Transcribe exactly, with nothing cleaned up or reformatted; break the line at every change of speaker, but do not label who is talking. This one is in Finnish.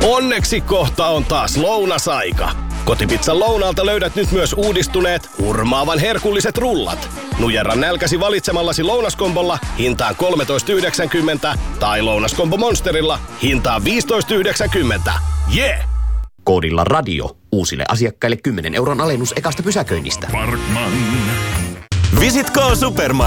Onneksi kohta on taas lounasaika. Kotipizzan lounaalta löydät nyt myös uudistuneet, hurmaavan herkulliset rullat. Nujerra nälkäsi valitsemallasi lounaskombolla hintaan kolmetoista yhdeksänkymmentä tai lounaskombo Monsterilla hintaan viisitoista yhdeksänkymmentä. Jee! Yeah!
Koodilla radio uusille asiakkaille kymmenen euron alennus ekasta pysäköinnistä.
Parkman. Visit K Supermarket.